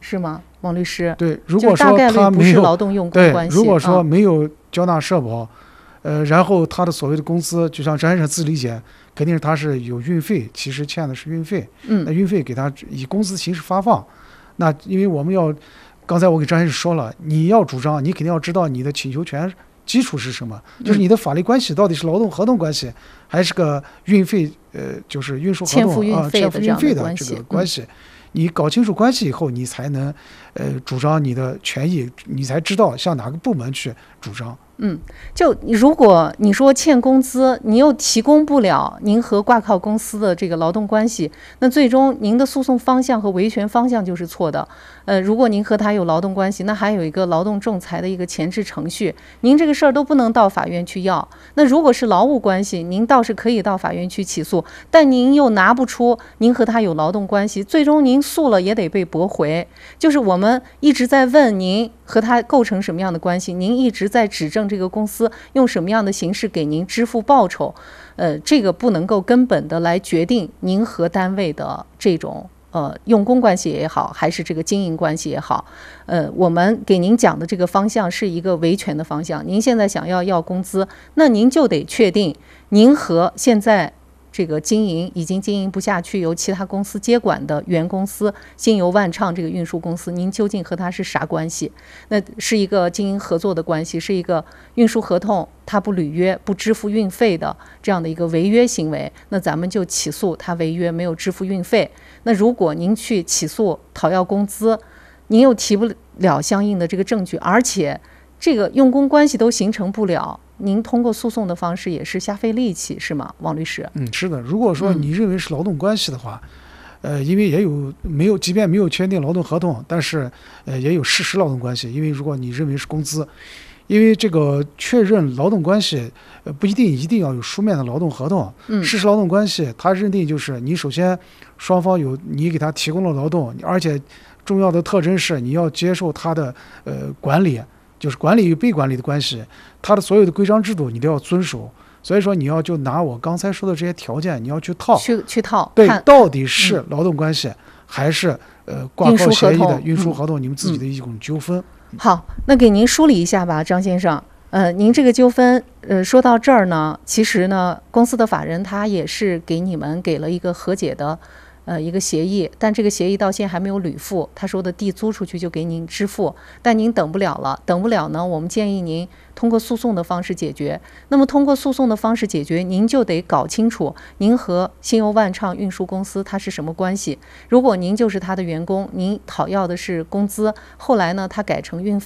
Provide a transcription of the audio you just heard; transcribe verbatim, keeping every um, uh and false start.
是吗，王律师？ 对，如果说大概率他没有劳动用工关系， 对，如果说没有交纳社保，呃，然后他的所谓的工资，就像张先生自理解，肯定是他是有运费，其实欠的是运费， 嗯， 那运费给他以工资形式发放，那因为我们要，刚才我给张先生说了，你要主张，你肯定要知道你的请求权基础是什么，就是你的法律关系到底是劳动合同关系，还是个运费，呃，就是运输合同啊，欠付运费的这个关系。你搞清楚关系以后，你才能，呃，主张你的权益，你才知道向哪个部门去主张。 嗯，就如果你说欠工资，你又提供不了您和挂靠公司的这个劳动关系，那最终您的诉讼方向和维权方向就是错的。呃，如果您和他有劳动关系，那还有一个劳动仲裁的一个前置程序，您这个事儿都不能到法院去要。那如果是劳务关系，您倒是可以到法院去起诉，但您又拿不出您和他有劳动关系，最终您诉了也得被驳回。就是我们一直在问您和他构成什么样的关系，您一直在指证这个公司用什么样的形式给您支付报酬，呃，这个不能够根本的来决定您和单位的这种呃用工关系也好，还是这个经营关系也好，呃，我们给您讲的这个方向是一个维权的方向。您现在想要要工资，那您就得确定您和现在这个经营已经经营不下去，由其他公司接管的原公司新油万畅这个运输公司，您究竟和它是啥关系？那是一个经营合作的关系，是一个运输合同他不履约、不支付运费的这样的一个违约行为，那咱们就起诉他违约没有支付运费。那如果您去起诉讨要工资，您又提不了相应的这个证据，而且这个用工关系都形成不了，您通过诉讼的方式也是瞎费力气，是吗，王律师？ 嗯，是的。如果说你认为是劳动关系的话，嗯、呃，因为也有没有，即便没有签订劳动合同，但是呃也有事实劳动关系。因为如果你认为是工资，因为这个确认劳动关系，呃不一定一定要有书面的劳动合同。 嗯， 事实劳动关系，它认定就是你首先双方有你给他提供了劳动，而且重要的特征是你要接受他的呃管理。就是管理与被管理的关系，他的所有的规章制度你都要遵守。所以说你要就拿我刚才说的这些条件，你要去套， 去去套， 对，到底是劳动关系、嗯、还是呃挂靠协议的运输合同， 嗯、 你们自己的一种纠纷。 嗯、好，那给您梳理一下吧，张先生。呃，您这个纠纷，呃，说到这儿呢，其实呢，公司的法人他也是给你们给了一个和解的。呃，一个协议，但这个协议到现在还没有履付。他说的地租出去就给您支付，但您等不了了，等不了呢，我们建议您通过诉讼的方式解决。那么通过诉讼的方式解决，您就得搞清楚您和新油万畅运输公司它是什么关系。如果您就是他的员工，您讨要的是工资，后来呢，他改成运